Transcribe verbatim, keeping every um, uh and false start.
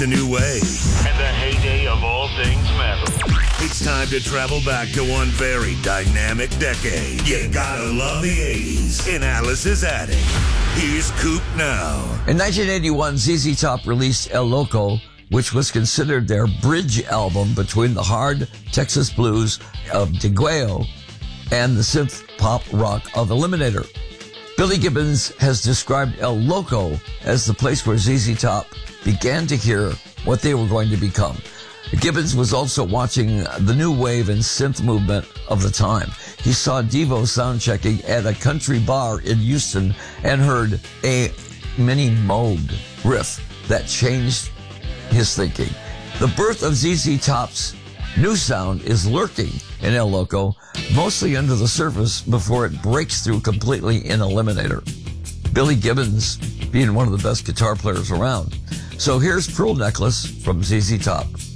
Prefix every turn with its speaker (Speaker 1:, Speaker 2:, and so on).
Speaker 1: the new way.
Speaker 2: And the heyday of all things metal.
Speaker 1: It's time to travel back to one very dynamic decade. You gotta love the eighties in Alice's Attic. Here's Coop now.
Speaker 3: In nineteen eighty-one, Z Z Top released El Loco, which was considered their bridge album between the hard Texas blues of Degüello and the synth pop rock of Eliminator. Billy Gibbons has described El Loco as the place where Z Z Top began to hear what they were going to become. Gibbons was also watching the new wave and synth movement of the time. He saw Devo soundchecking at a country bar in Houston and heard a mini Moog riff that changed his thinking. The birth of Z Z Top's new sound is lurking in El Loco, mostly under the surface before it breaks through completely in Eliminator. Billy Gibbons being one of the best guitar players around. So here's Pearl Necklace from Z Z Top.